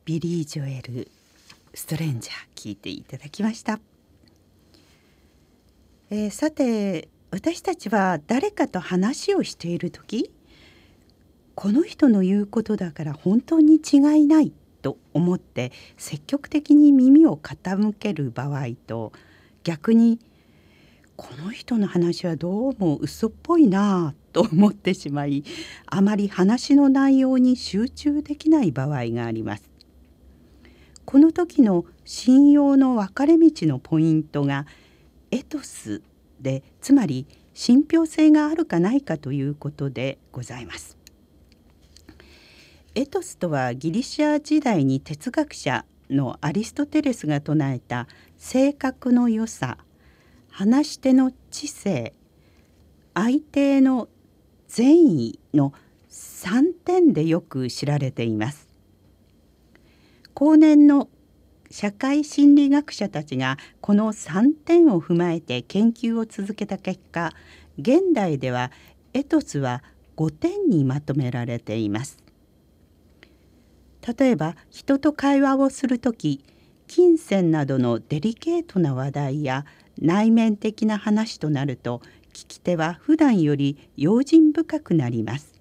ビリー・ジョエルストレンジャー聞いていただきました。さて、私たちは誰かと話をしているとき、この人の言うことだから本当に違いないと思って積極的に耳を傾ける場合と、逆にこの人の話はどうも嘘っぽいなと思ってしまい、あまり話の内容に集中できない場合があります。この時の信用の分かれ道のポイントがエトスで、つまり信憑性があるかないかということでございます。エトスとはギリシャ時代に哲学者のアリストテレスが唱えた性格の良さ、話し手の知性、相手の善意の3点でよく知られています。後年の社会心理学者たちがこの3点を踏まえて研究を続けた結果、現代ではエトスは5点にまとめられています。例えば人と会話をするとき、金銭などのデリケートな話題や内面的な話となると、聞き手は普段より用心深くなります。